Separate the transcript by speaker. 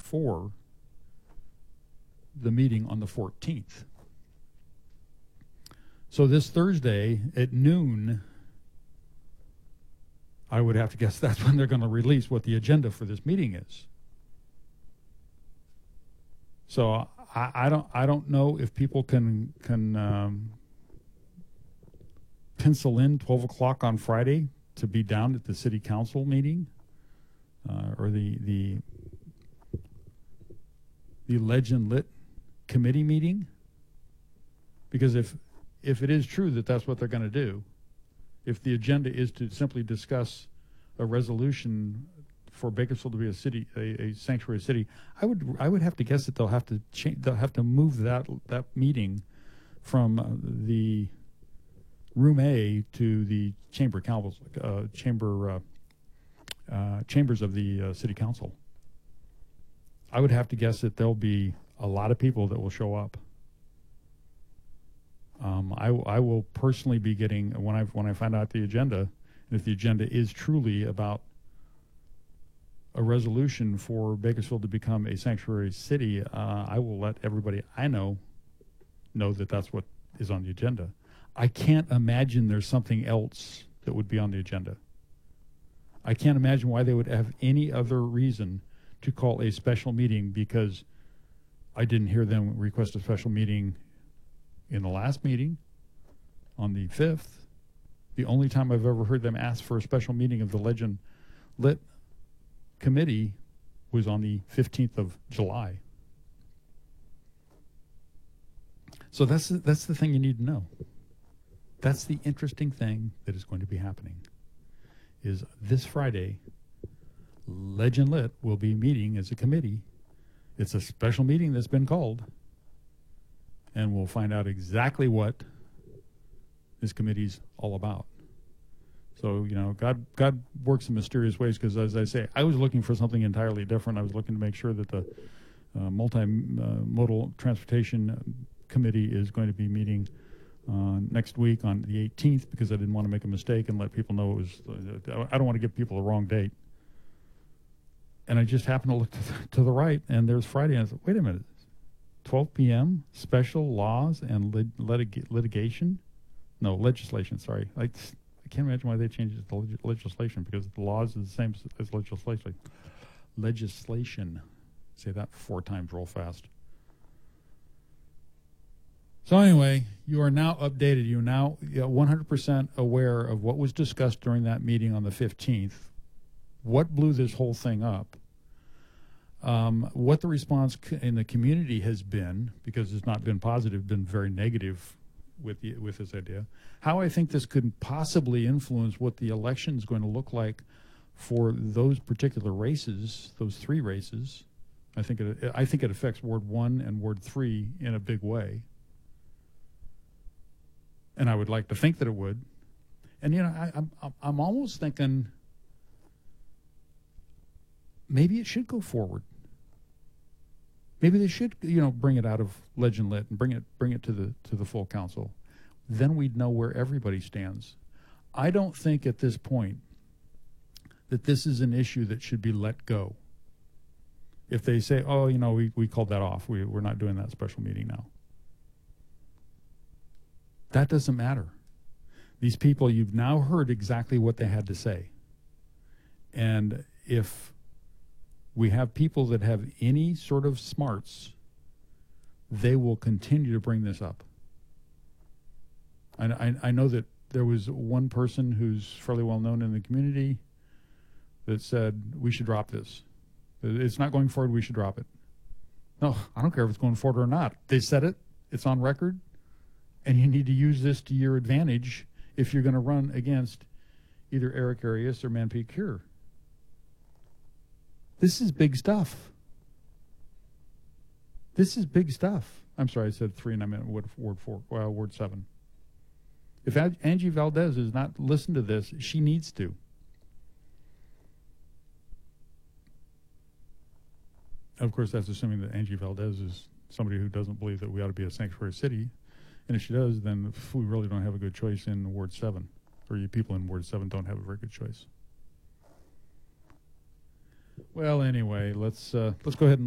Speaker 1: for the meeting on the 14th. So this Thursday at noon, I would have to guess that's when they're going to release what the agenda for this meeting is. So I don't know if people can pencil in 12 o'clock on Friday to be down at the city council meeting or the Legend Lit committee meeting, because if it is true that that's what they're going to do, if the agenda is to simply discuss a resolution for Bakersfield to be a city, a sanctuary city, I would have to guess that they'll have to move that meeting from the room A to the chambers of the city council. I would have to guess that there'll be a lot of people that will show up. I will personally be getting, when I find out the agenda, and if the agenda is truly about a resolution for Bakersfield to become a sanctuary city, I will let everybody I know that that's what is on the agenda. I can't imagine there's something else that would be on the agenda. I can't imagine why they would have any other reason to call a special meeting, because I didn't hear them request a special meeting in the last meeting on the 5th. The only time I've ever heard them ask for a special meeting of the Legend Lit committee was on the 15th of July. So that's the thing you need to know. That's the interesting thing that is going to be happening, is this Friday, Legend Lit will be meeting as a committee. It's a special meeting that's been called, and we'll find out exactly what this committee's all about. So, God works in mysterious ways, because, as I say, I was looking for something entirely different. I was looking to make sure that the multimodal transportation committee is going to be meeting next week on the 18th, because I didn't want to make a mistake and let people know it was, I don't want to give people the wrong date. And I just happened to look to the right, and there's Friday, and I said, wait a minute, 12 p.m., special laws and legislation, sorry. I can't imagine why they changed it to legislation, because the laws is the same as legislation. Legislation. Say that 4 times real fast. So anyway, you are now updated. You're now 100% aware of what was discussed during that meeting on the 15th, what blew this whole thing up, what the response in the community has been, because it's not been positive, been very negative with this idea, how I think this could possibly influence what the election is going to look like for those particular races, those 3 races. I think it affects Ward 1 and Ward 3 in a big way. And I would like to think that it would. And, I'm almost thinking maybe it should go forward. Maybe they should, bring it out of Legend Lit and bring it to the full council. Then we'd know where everybody stands. I don't think at this point that this is an issue that should be let go. If they say, oh, we called that off, we're not doing that special meeting now. That doesn't matter. These people, you've now heard exactly what they had to say. And if we have people that have any sort of smarts, they will continue to bring this up. I know that there was one person who's fairly well known in the community that said, we should drop this. It's not going forward, we should drop it. No, I don't care if it's going forward or not. They said it, it's on record, and you need to use this to your advantage if you're going to run against either Eric Arias or Manpreet Kaur. This is big stuff. This is big stuff. I'm sorry, I said 3 and I meant Ward 7. If Angie Valdez has not listened to this, she needs to. Of course, that's assuming that Angie Valdez is somebody who doesn't believe that we ought to be a sanctuary city. And if she does, then we really don't have a good choice in Ward 7. Or you people in Ward 7 don't have a very good choice. Well, anyway, let's go ahead and